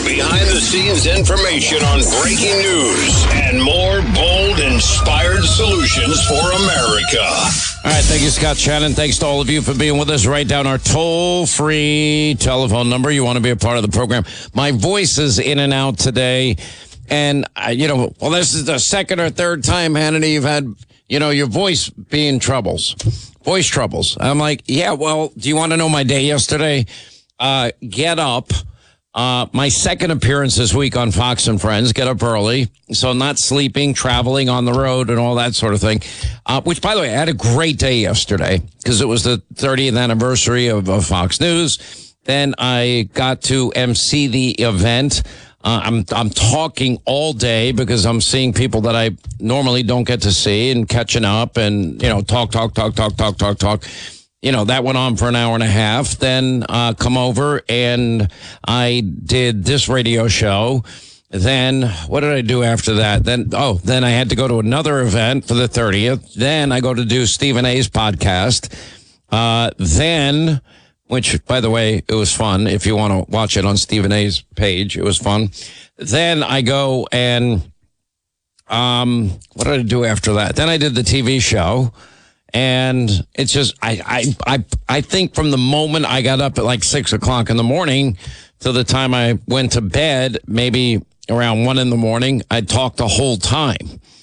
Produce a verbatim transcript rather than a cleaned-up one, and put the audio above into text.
behind-the-scenes information on breaking news and more bold, inspired solutions for America. All right, thank you, Scott Shannon. Thanks to all of you for being with us. Write down our toll-free telephone number. You want to be a part of the program. My voice is in and out today. And, uh, you know, well, this is the second or third time, Hannity, you've had, you know, your voice being troubles, voice troubles. I'm like, yeah, well, do you want to know my day yesterday? Uh, get up. Uh, my second appearance this week on Fox and Friends, get up early. So not sleeping, traveling on the road and all that sort of thing. Uh, which, by the way, I had a great day yesterday because it was the thirtieth anniversary of, of Fox News. Then I got to emcee the event. Uh, I'm I'm talking all day because I'm seeing people that I normally don't get to see and catching up and, you know, talk, talk, talk, talk, talk, talk, talk. You know, that went on for an hour and a half. Then uh, come over and I did this radio show. Then what did I do after that? Then, oh, then I had to go to another event for the thirtieth. Then I go to do Stephen A's podcast. Uh, then... Which, by the way, it was fun. If you want to watch it on Stephen A's page, it was fun. Then I go and, um, what did I do after that? Then I did the T V show. And it's just, I, I, I, I think from the moment I got up at like six o'clock in the morning to the time I went to bed, maybe around one in the morning, I talked the whole time.